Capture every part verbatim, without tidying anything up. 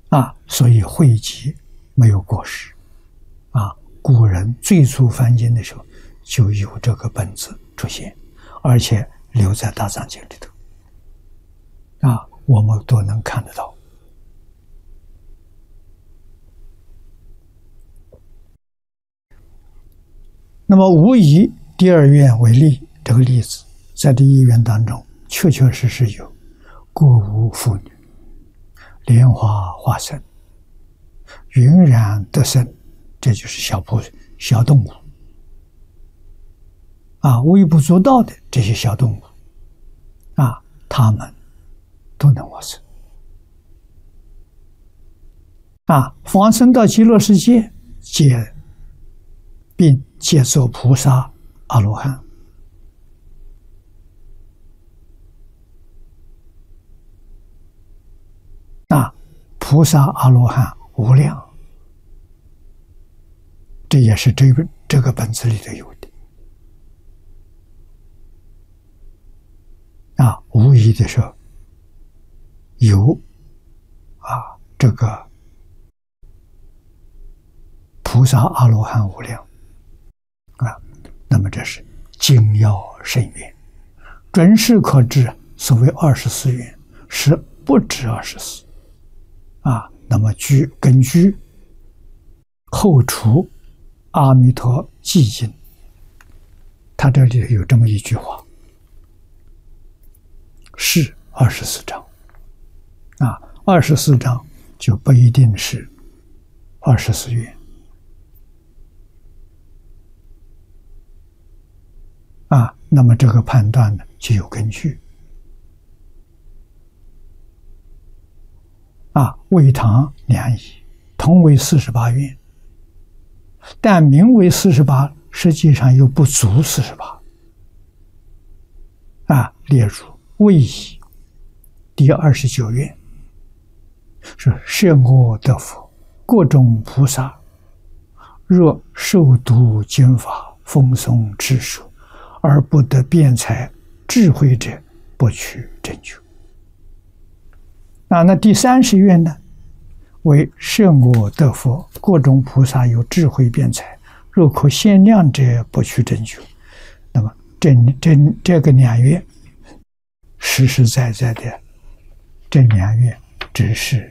啊，所以汇集没有过时啊。古人最初翻经的时候就有这个本子出现，而且留在大藏经里头啊，我们都能看得到。那么无以第二愿为例，这个例子在第一愿当中确确实实有过无妇女，莲花化身，云染得生，这就是小菩小动物啊，微不足道的这些小动物啊，它们都能往生啊，往生到极乐世界，皆并皆作菩萨阿罗汉啊，菩萨阿罗汉无量，这也是这个这个本子里头有的啊。无疑的说，有啊，这个菩萨阿罗汉无量啊，那么这是精要甚远，准是可知。所谓二十四愿是不止二十四啊。那么据根据后出阿弥陀寂经，他这里有这么一句话，是二十四章啊，二十四章就不一定是二十四愿啊。那么这个判断呢就有根据啊。魏唐两仪同为四十八愿，但名为四十八，实际上又不足四十八啊。例如魏仪第二十九愿是摄我得佛，各种菩萨若受读经法，风诵持书，而不得辩才智慧者，不取真觉啊。那第三十愿呢，为摄我得佛，各种菩萨有智慧辩才，若可限量者，不取真觉。那么这这这个两愿实实在在的，这两愿只是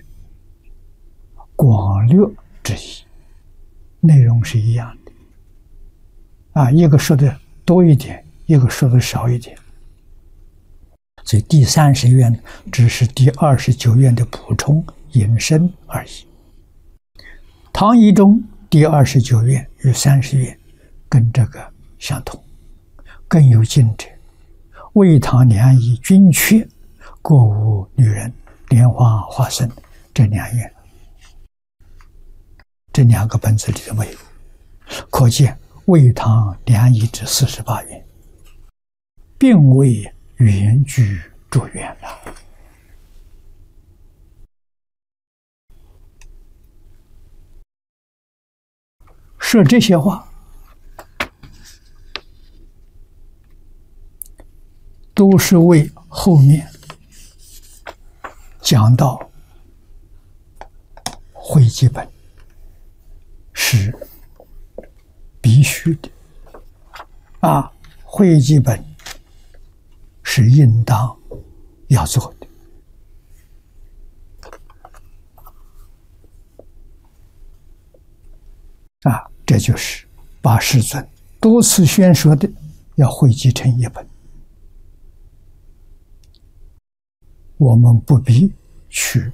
广略之意，内容是一样的啊，一个说的多一点，一个说的少一点。所以第三十愿只是第二十九愿的补充引申而已。唐仪中第二十九愿与三十愿跟这个相同，更有近者。魏唐两仪均缺各无女人，莲花化身，这两愿这两个本子里头没有，可见魏唐两仪之四十八愿并未原居住院了。说这些话都是为后面讲到汇集本是必须的啊，汇集本是应当要做的啊，这就是把世尊多次宣说的要汇集成一本。我们不必去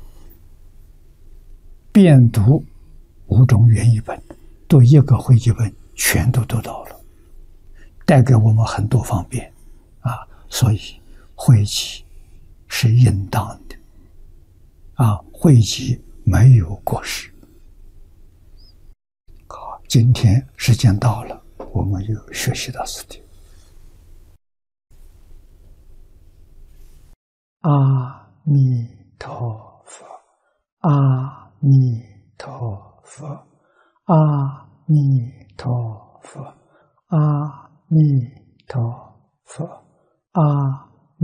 遍读五种原译本，都一个汇集本全都读到了，带给我们很多方便啊，所以汇集是应当的啊，汇集没有过失。好，今天时间到了，我们又学习到此地。阿弥陀佛，阿弥陀佛，阿弥